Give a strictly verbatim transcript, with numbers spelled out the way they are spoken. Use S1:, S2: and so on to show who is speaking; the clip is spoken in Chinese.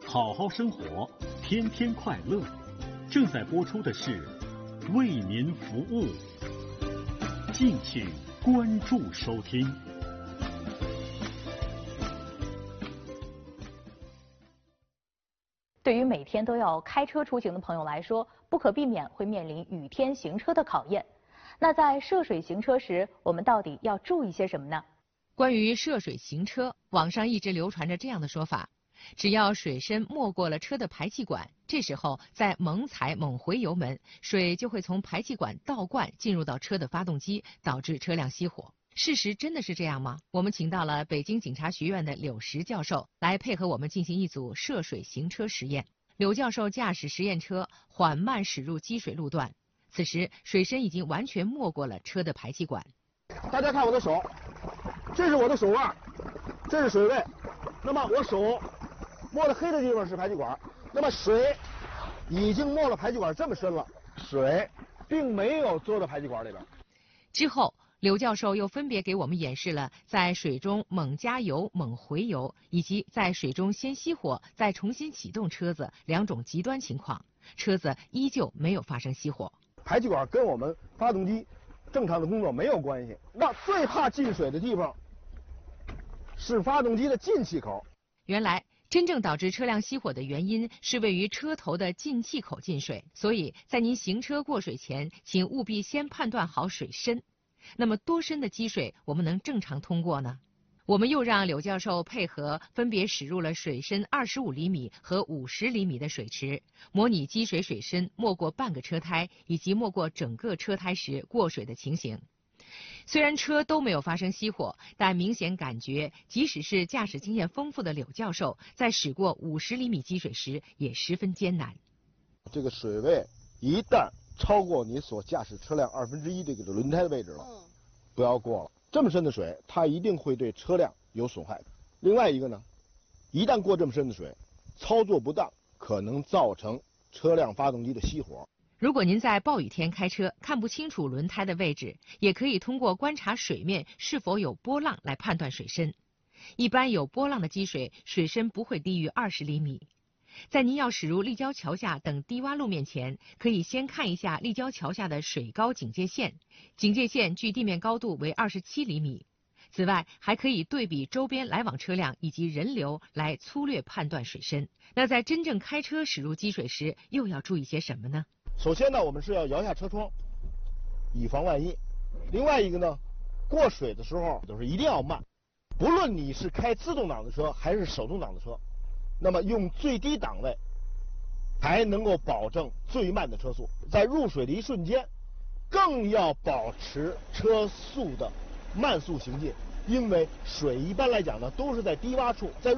S1: 好好生活，天天快乐。正在播出的是为您服务，敬请关注收听。
S2: 对于每天都要开车出行的朋友来说，不可避免会面临雨天行车的考验。那在涉水行车时，我们到底要注意些什么呢？
S3: 关于涉水行车，网上一直流传着这样的说法：只要水深没过了车的排气管，这时候再猛踩猛回油门，水就会从排气管倒灌进入到车的发动机，导致车辆熄火。事实真的是这样吗？我们请到了北京警察学院的柳石教授来配合我们进行一组涉水行车实验。柳教授驾驶实验车缓慢驶入积水路段，此时水深已经完全没过了车的排气管。
S4: 大家看我的手，这是我的手腕，这是水位。那么我手摸的黑的地方是排气管，那么水已经没了排气管这么深了，水并没有坐到排气管里边。
S3: 之后刘教授又分别给我们演示了在水中猛加油猛回油，以及在水中先熄火再重新启动车子两种极端情况，车子依旧没有发生熄火。
S4: 排气管跟我们发动机正常的工作没有关系，那最怕进水的地方是发动机的进气口。
S3: 原来真正导致车辆熄火的原因是位于车头的进气口进水，所以在您行车过水前，请务必先判断好水深。那么多深的积水我们能正常通过呢？我们又让柳教授配合分别驶入了水深二十五厘米和五十厘米的水池，模拟积水水深没过半个车胎以及没过整个车胎时过水的情形。虽然车都没有发生熄火，但明显感觉即使是驾驶经验丰富的柳教授，在驶过五十厘米积水时也十分艰难。
S4: 这个水位一旦超过你所驾驶车辆二分之一这个轮胎的位置了，不要过了。这么深的水，它一定会对车辆有损害的。另外一个呢，一旦过这么深的水，操作不当，可能造成车辆发动机的熄火。
S3: 如果您在暴雨天开车，看不清楚轮胎的位置，也可以通过观察水面是否有波浪来判断水深。一般有波浪的积水，水深不会低于二十厘米。在您要驶入立交桥下等低洼路面前，可以先看一下立交桥下的水高警戒线，警戒线距地面高度为二十七厘米。此外，还可以对比周边来往车辆以及人流来粗略判断水深。那在真正开车驶入积水时，又要注意些什么呢？
S4: 首先呢，我们是要摇下车窗，以防万一。另外一个呢，过水的时候就是一定要慢，不论你是开自动挡的车还是手动挡的车，那么用最低档位才能够保证最慢的车速。在入水的一瞬间，更要保持车速的慢速行进，因为水一般来讲呢都是在低洼处，在